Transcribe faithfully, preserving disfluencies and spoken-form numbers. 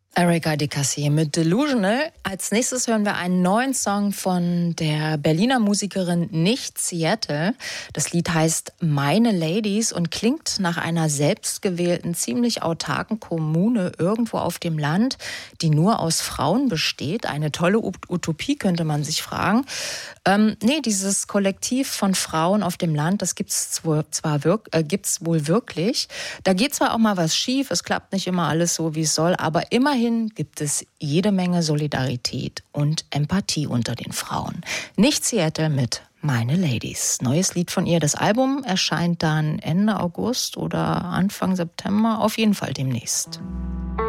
Erika de Cassier mit Delusional. Als nächstes hören wir einen neuen Song von der Berliner Musikerin Nicht Seattle. Das Lied heißt Meine Ladies und klingt nach einer selbstgewählten, ziemlich autarken Kommune irgendwo auf dem Land, die nur aus Frauen besteht. Eine tolle Utopie, könnte man sich fragen. Ähm, nee, dieses Kollektiv von Frauen auf dem Land, das gibt's zwar wirk- äh, gibt's wohl wirklich. Da geht zwar auch mal was schief, es klappt nicht immer alles so, wie es soll, aber immerhin gibt es jede Menge Solidarität und Empathie unter den Frauen. Nicht Seattle mit Meine Ladies. Neues Lied von ihr. Das Album erscheint dann Ende August oder Anfang September, auf jeden Fall demnächst.